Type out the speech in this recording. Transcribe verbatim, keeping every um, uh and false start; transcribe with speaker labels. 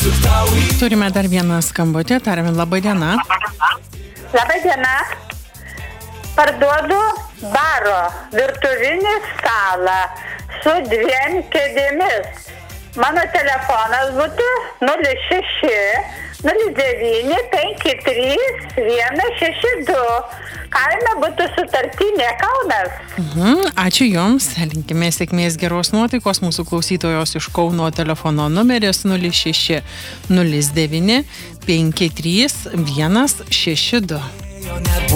Speaker 1: Turime dar vieną skambutį, tarėme labai diena.
Speaker 2: Labai diena. Parduodu baro virtuvinį stalą su dviem kėdėmis. Mano telefonas būtų nulis šeši nulis devyni penki trys vienas šeši du. Kaina būtų Sutartinė, Kaunas.
Speaker 1: Mhm, ačiū Jums, linkime sėkmės, geros nuotaikos. Mūsų klausytojos iš Kauno telefono numeris nulis šeši nulis devyni penki trys vienas šeši du.